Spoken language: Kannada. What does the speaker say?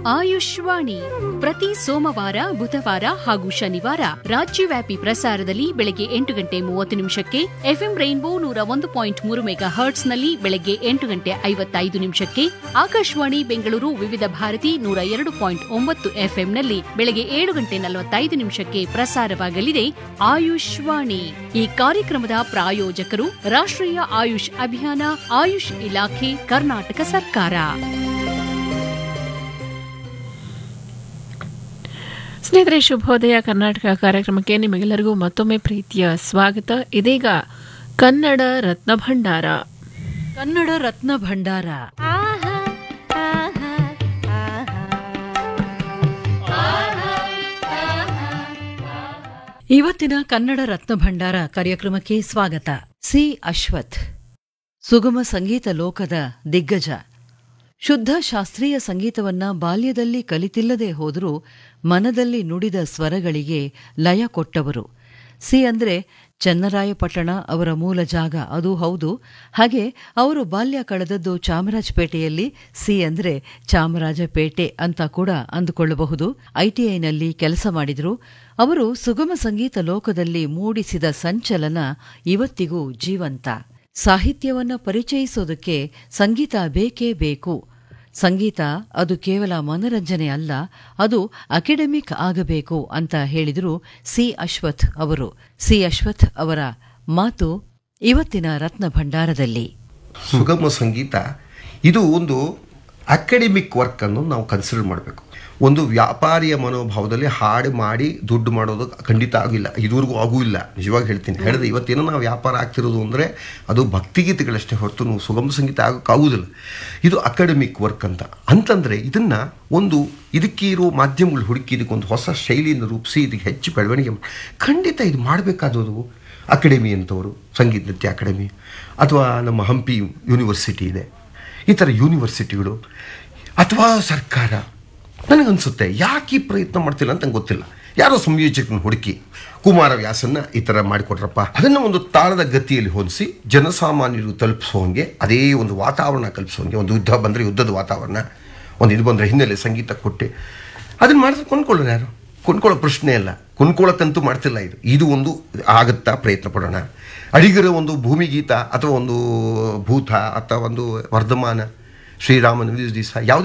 ಆಯುಷ್ವಾಣಿ ಪ್ರತಿ ಸೋಮವಾರ ಬುಧವಾರ ಹಾಗೂ ಶನಿವಾರ ರಾಜ್ಯವ್ಯಾಪಿ ಪ್ರಸಾರದಲ್ಲಿ ಬೆಳಗ್ಗೆ 8:30 ಎಫ್ಎಂ ರೈನ್ಬೋ 101.3 ಮೆಗಾ ಹರ್ಟ್ಸ್ನಲ್ಲಿ ಬೆಳಗ್ಗೆ 8:55 ಆಕಾಶವಾಣಿ ಬೆಂಗಳೂರು ವಿವಿಧ ಭಾರತಿ 102.9 ಎಫ್ಎಂನಲ್ಲಿ ಬೆಳಗ್ಗೆ 7:45 ಪ್ರಸಾರವಾಗಲಿದೆ ಆಯುಷ್ವಾಣಿ. ಈ ಕಾರ್ಯಕ್ರಮದ ಪ್ರಾಯೋಜಕರು ರಾಷ್ಟ್ರೀಯ ಆಯುಷ್ ಅಭಿಯಾನ, ಆಯುಷ್ ಇಲಾಖೆ, ಕರ್ನಾಟಕ ಸರ್ಕಾರ. ಸ್ನೇಹಿತರೆ, ಶುಭೋದಯ ಕರ್ನಾಟಕ ಕಾರ್ಯಕ್ರಮಕ್ಕೆ ನಿಮಗೆಲ್ಲರಿಗೂ ಮತ್ತೊಮ್ಮೆ ಪ್ರೀತಿಯ ಸ್ವಾಗತ. ಇದೀಗ ಕನ್ನಡ ರತ್ನ ಭಂಡಾರ. ಕನ್ನಡ ರತ್ನ ಭಂಡಾರ ಇವತ್ತಿನ ಕನ್ನಡ ರತ್ನ ಭಂಡಾರ ಕಾರ್ಯಕ್ರಮಕ್ಕೆ ಸ್ವಾಗತ. ಸಿ ಅಶ್ವಥ್ ಸುಗಮ ಸಂಗೀತ ಲೋಕದ ದಿಗ್ಗಜ. ಶುದ್ಧ ಶಾಸ್ತ್ರೀಯ ಸಂಗೀತವನ್ನ ಬಾಲ್ಯದಲ್ಲಿ ಕಲಿತಿಲ್ಲದೆ ಹೋದರೂ ಮನದಲ್ಲಿ ನುಡಿದ ಸ್ವರಗಳಿಗೆ ಲಯ ಕೊಟ್ಟವರು. ಸಿ ಅಂದ್ರೆ ಚನ್ನರಾಯಪಟ್ಟಣ ಅವರ ಮೂಲ ಜಾಗ, ಅದು ಹೌದು. ಹಾಗೆ ಅವರು ಬಾಲ್ಯ ಕಳೆದದ್ದು ಚಾಮರಾಜಪೇಟೆಯಲ್ಲಿ. ಸಿ ಅಂದ್ರೆ ಚಾಮರಾಜಪೇಟೆ ಅಂತ ಕೂಡ ಅಂದುಕೊಳ್ಳಬಹುದು. ಐಟಿಐನಲ್ಲಿ ಕೆಲಸ ಮಾಡಿದ್ರು. ಅವರು ಸುಗಮ ಸಂಗೀತ ಲೋಕದಲ್ಲಿ ಮೂಡಿಸಿದ ಸಂಚಲನ ಇವತ್ತಿಗೂ ಜೀವಂತ. ಸಾಹಿತ್ಯವನ್ನ ಪರಿಚಯಿಸೋದಕ್ಕೆ ಸಂಗೀತ ಬೇಕೇ ಬೇಕು. ಸಂಗೀತ ಅದು ಕೇವಲ ಮನರಂಜನೆ ಅಲ್ಲ, ಅದು ಅಕಾಡೆಮಿಕ್ ಆಗಬೇಕು ಅಂತ ಹೇಳಿದರು ಸಿ ಅಶ್ವಥ್ ಅವರು. ಸಿ ಅಶ್ವಥ್ ಅವರ ಮಾತು ಇವತ್ತಿನ ರತ್ನ ಭಂಡಾರದಲ್ಲಿ. ಸುಗಮ ಸಂಗೀತ ಇದು ಒಂದು ಅಕಾಡೆಮಿಕ್ ವರ್ಕ್ ಅನ್ನು ನಾವು ಕನ್ಸಿಡರ್ ಮಾಡಬೇಕು. ಒಂದು ವ್ಯಾಪಾರಿಯ ಮನೋಭಾವದಲ್ಲಿ ಹಾಡು ಮಾಡಿ ದುಡ್ಡು ಮಾಡೋದು ಖಂಡಿತ ಆಗಿಲ್ಲ, ಇದುವರೆಗೂ ಆಗೂ ಇಲ್ಲ. ನಿಜವಾಗಿ ಹೇಳ್ತೀನಿ, ಹೇಳಿದ್ರೆ ಇವತ್ತೇನೋ ನಾವು ವ್ಯಾಪಾರ ಆಗ್ತಿರೋದು ಅಂದರೆ ಅದು ಭಕ್ತಿಗೀತೆಗಳಷ್ಟೇ ಹೊರತು ನಾವು ಸುಗಮ ಸಂಗೀತ ಆಗೋಕ್ಕಾಗೋದಿಲ್ಲ. ಇದು ಅಕಾಡೆಮಿಕ್ ವರ್ಕ್ ಅಂತಂದರೆ ಇದನ್ನು ಒಂದು ಇದಕ್ಕೆ ಇರೋ ಮಾಧ್ಯಮಗಳು ಹುಡುಕಿ ಇದಕ್ಕೊಂದು ಹೊಸ ಶೈಲಿಯನ್ನು ರೂಪಿಸಿ ಇದಕ್ಕೆ ಹೆಚ್ಚು ಬೆಳವಣಿಗೆ ಖಂಡಿತ ಇದು ಮಾಡಬೇಕಾದದು ಅಕಾಡೆಮಿ ಅಂತವರು, ಸಂಗೀತ ನೃತ್ಯ ಅಕಾಡೆಮಿ, ಅಥವಾ ನಮ್ಮ ಹಂಪಿ ಯೂನಿವರ್ಸಿಟಿ ಇದೆ, ಈ ಥರ ಯೂನಿವರ್ಸಿಟಿಗಳು, ಅಥವಾ ಸರ್ಕಾರ. ನನಗನ್ಸುತ್ತೆ ಯಾಕೆ ಈ ಪ್ರಯತ್ನ ಮಾಡ್ತಿಲ್ಲ ಅಂತ ನಂಗೆ ಗೊತ್ತಿಲ್ಲ. ಯಾರೋ ಸಂಯೋಜಕನ ಹುಡುಕಿ ಕುಮಾರವ್ಯಾಸನ್ನ ಈ ಥರ ಮಾಡಿಕೊಟ್ರಪ್ಪ, ಅದನ್ನು ಒಂದು ತಾಳದ ಗತಿಯಲ್ಲಿ ಹೊಂದಿಸಿ ಜನಸಾಮಾನ್ಯರು ತಲುಪಿಸೋಂಗೆ, ಅದೇ ಒಂದು ವಾತಾವರಣ ಕಲ್ಪಿಸೋಂಗೆ, ಒಂದು ಯುದ್ಧ ಬಂದರೆ ಯುದ್ಧದ ವಾತಾವರಣ, ಒಂದು ಇದು ಬಂದರೆ ಹಿನ್ನೆಲೆ ಸಂಗೀತ ಕೊಟ್ಟು ಅದನ್ನು ಮಾಡಿದ್ರೆ ಕೊಂಡ್ಕೊಳ್ಳೋರು ಯಾರು? ಕೊಂಡ್ಕೊಳ್ಳೋ ಪ್ರಶ್ನೆ ಇಲ್ಲ, ಕೊಂಡ್ಕೊಳ್ಳೋಕ್ಕಂತೂ ಮಾಡ್ತಿಲ್ಲ. ಇದು ಒಂದು ಆಗುತ್ತಾ ಪ್ರಯತ್ನ ಪಡೋಣ. ಅಡಿಗರ ಒಂದು ಭೂಮಿಗೀತ ಅಥವಾ ಒಂದು ಭೂತ ಅಥವಾ ಒಂದು ವರ್ಧಮಾನ, ಶ್ರೀರಾಮನ ದಿವಸ ಯಾವುದೇ